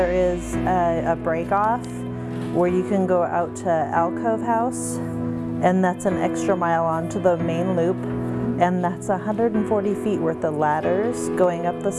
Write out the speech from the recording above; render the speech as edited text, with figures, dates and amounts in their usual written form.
There is a break off where you can go out to Alcove House, and that's an extra mile onto the main loop, and that's 140 feet worth of ladders going up the